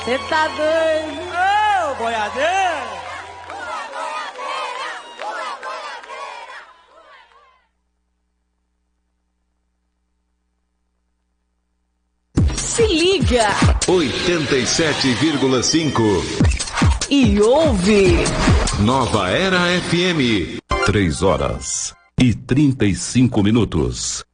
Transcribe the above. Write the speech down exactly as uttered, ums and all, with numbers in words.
Você tá doido? Ô, boiadeiro! Se liga! oitenta e sete vírgula cinco. E ouve! Nova Era F M. Três horas e trinta e cinco minutos.